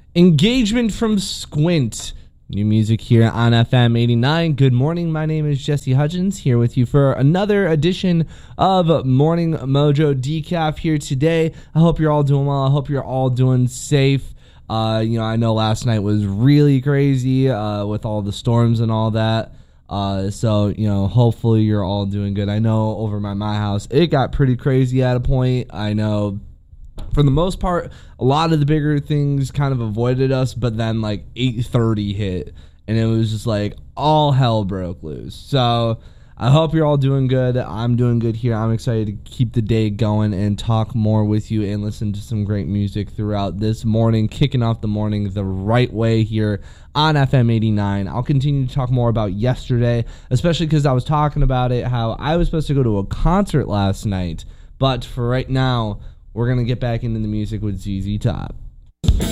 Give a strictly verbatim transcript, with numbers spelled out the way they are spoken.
Engagement from Squint. New music here on F M eighty-nine. Good morning. My name is Jesse Hudgens, here with you for another edition of Morning Mojo Decaf here today. I hope you're all doing well. I hope you're all doing safe. Uh, you know, I know last night was really crazy uh, with all the storms and all that. Uh, so, you know, hopefully you're all doing good. I know over by my house, it got pretty crazy at a point. I know for the most part, a lot of the bigger things kind of avoided us, but then like eight thirty hit, and it was just like all hell broke loose. So I hope you're all doing good. I'm doing good here. I'm excited to keep the day going and talk more with you and listen to some great music throughout this morning, kicking off the morning the right way here on F M eighty-nine. I'll continue to talk more about yesterday, especially because I was talking about it, how I was supposed to go to a concert last night, but for right now, we're going to get back into the music with Z Z Top.